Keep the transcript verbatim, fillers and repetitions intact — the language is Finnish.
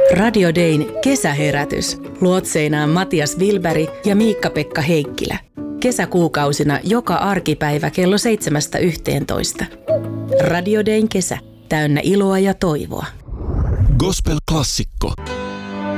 Radio Dayn kesäherätys. Luotseinaan Matias Wilberg ja Miikka-Pekka Heikkilä. Kesäkuukausina joka arkipäivä kello seitsemästä yhteentoista. Radio Dayn kesä. Täynnä iloa ja toivoa. Gospel-klassikko.